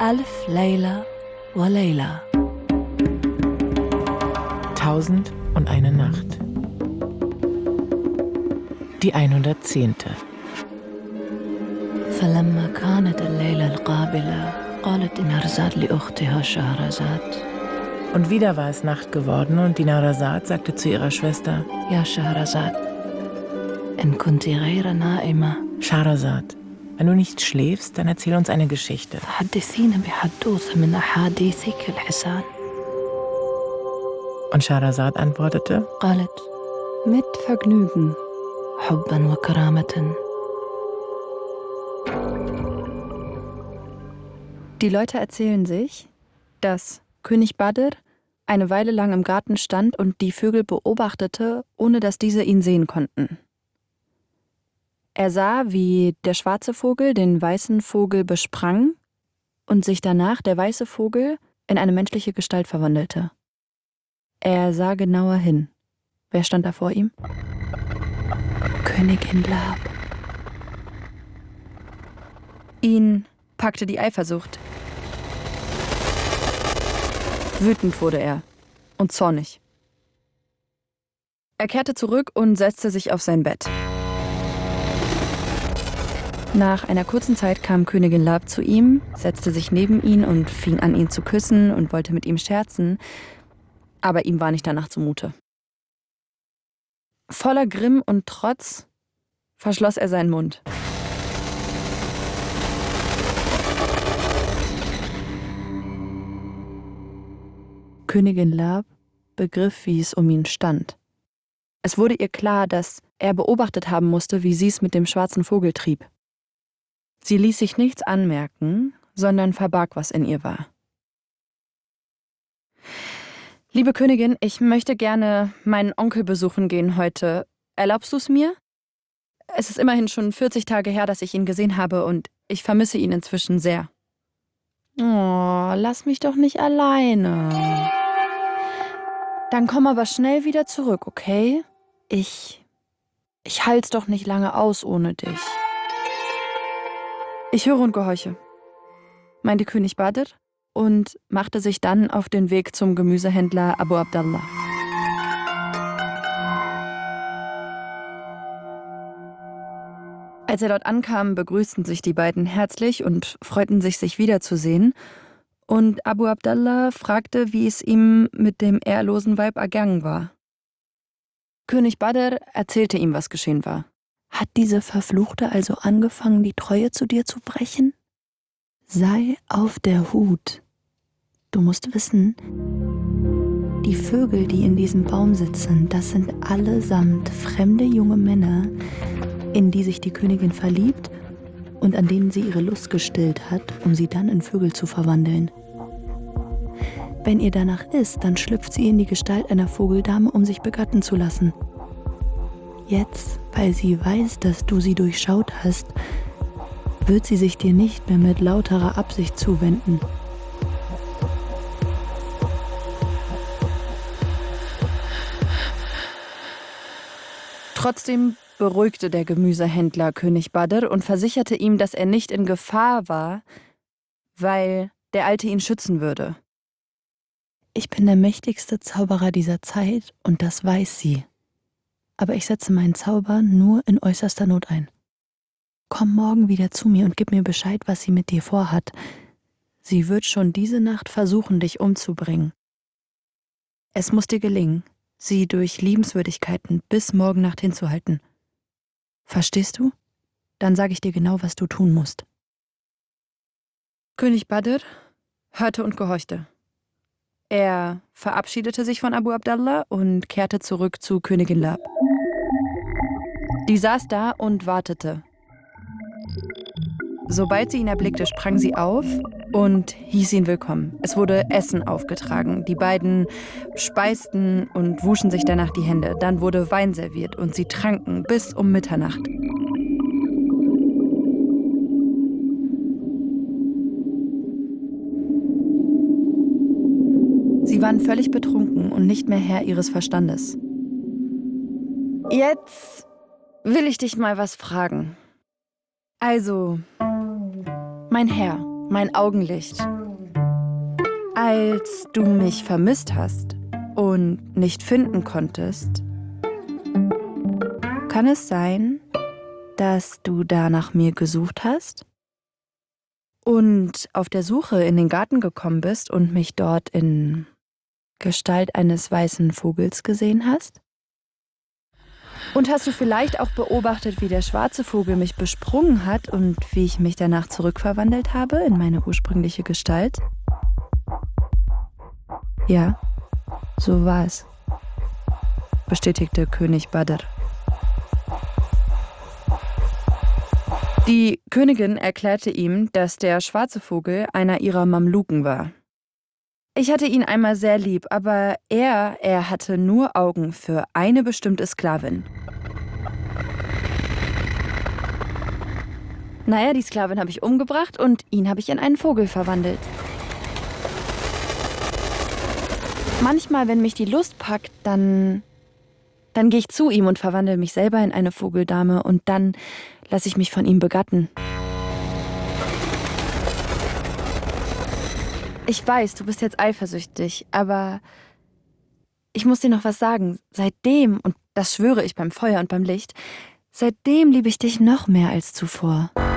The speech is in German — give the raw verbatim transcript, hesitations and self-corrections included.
ألف ليلة وليلة. Tausend und eine Nacht. Die hundertzehnte. فلما كانت الليلة القابلة قالت دينارزاد لأختها شهرزاد. Und wieder war es Nacht geworden und Dinarzad sagte zu ihrer Schwester: يا شهرزاد إن كنت غير نائمة. Schahrazad, wenn du nicht schläfst, dann erzähl uns eine Geschichte. فحدثينا بحدوث من أحاديثك الحسان. Und Schahrazad antwortete: قالت mit Vergnügen حبا وكرامة. Die Leute erzählen sich, dass König Badr eine Weile lang im Garten stand und die Vögel beobachtete, ohne dass diese ihn sehen konnten. Er sah, wie der schwarze Vogel den weißen Vogel besprang und sich danach der weiße Vogel in eine menschliche Gestalt verwandelte. Er sah genauer hin. Wer stand da vor ihm? Königin Lab. Ihn packte die Eifersucht. Wütend wurde er und zornig. Er kehrte zurück und setzte sich auf sein Bett. Nach einer kurzen Zeit kam Königin Lab zu ihm, setzte sich neben ihn und fing an, ihn zu küssen und wollte mit ihm scherzen, aber ihm war nicht danach zumute. Voller Grimm und Trotz verschloss er seinen Mund. Königin Lab begriff, wie es um ihn stand. Es wurde ihr klar, dass er beobachtet haben musste, wie sie es mit dem schwarzen Vogel trieb. Sie ließ sich nichts anmerken, sondern verbarg, was in ihr war. Liebe Königin, ich möchte gerne meinen Onkel besuchen gehen heute. Erlaubst du es mir? Es ist immerhin schon vierzig Tage her, dass ich ihn gesehen habe und ich vermisse ihn inzwischen sehr. Oh, lass mich doch nicht alleine. Dann komm aber schnell wieder zurück, okay? Ich... Ich halt's doch nicht lange aus ohne dich. Ich höre und gehorche, meinte König Badr und machte sich dann auf den Weg zum Gemüsehändler Abu Abdallah. Als er dort ankam, begrüßten sich die beiden herzlich und freuten sich, sich wiederzusehen. Und Abu Abdallah fragte, wie es ihm mit dem ehrlosen Weib ergangen war. König Badr erzählte ihm, was geschehen war. Hat diese Verfluchte also angefangen, die Treue zu dir zu brechen? Sei auf der Hut. Du musst wissen, die Vögel, die in diesem Baum sitzen, das sind allesamt fremde junge Männer, in die sich die Königin verliebt und an denen sie ihre Lust gestillt hat, um sie dann in Vögel zu verwandeln. Wenn ihr danach ist, dann schlüpft sie in die Gestalt einer Vogeldame, um sich begatten zu lassen. Jetzt, weil sie weiß, dass du sie durchschaut hast, wird sie sich dir nicht mehr mit lauterer Absicht zuwenden. Trotzdem beruhigte der Gemüsehändler König Badr und versicherte ihm, dass er nicht in Gefahr war, weil der Alte ihn schützen würde. Ich bin der mächtigste Zauberer dieser Zeit und das weiß sie. Aber ich setze meinen Zauber nur in äußerster Not ein. Komm morgen wieder zu mir und gib mir Bescheid, was sie mit dir vorhat. Sie wird schon diese Nacht versuchen, dich umzubringen. Es muss dir gelingen, sie durch Liebenswürdigkeiten bis morgen Nacht hinzuhalten. Verstehst du? Dann sage ich dir genau, was du tun musst. König Badr hörte und gehorchte. Er verabschiedete sich von Abu Abdallah und kehrte zurück zu Königin Lab. Die saß da und wartete. Sobald sie ihn erblickte, sprang sie auf und hieß ihn willkommen. Es wurde Essen aufgetragen. Die beiden speisten und wuschen sich danach die Hände. Dann wurde Wein serviert und sie tranken bis um Mitternacht. Sie waren völlig betrunken und nicht mehr Herr ihres Verstandes. Jetzt will ich dich mal was fragen. Also, mein Herr, mein Augenlicht. Als du mich vermisst hast und nicht finden konntest, kann es sein, dass du da nach mir gesucht hast und auf der Suche in den Garten gekommen bist und mich dort in Gestalt eines weißen Vogels gesehen hast? Und hast du vielleicht auch beobachtet, wie der schwarze Vogel mich besprungen hat und wie ich mich danach zurückverwandelt habe in meine ursprüngliche Gestalt? Ja, so war es, bestätigte König Badr. Die Königin erklärte ihm, dass der schwarze Vogel einer ihrer Mamluken war. Ich hatte ihn einmal sehr lieb, aber er, er hatte nur Augen für eine bestimmte Sklavin. Naja, die Sklavin habe ich umgebracht und ihn habe ich in einen Vogel verwandelt. Manchmal, wenn mich die Lust packt, dann, dann gehe ich zu ihm und verwandle mich selber in eine Vogeldame und dann lasse ich mich von ihm begatten. Ich weiß, du bist jetzt eifersüchtig, aber ich muss dir noch was sagen. Seitdem, und das schwöre ich beim Feuer und beim Licht, seitdem liebe ich dich noch mehr als zuvor.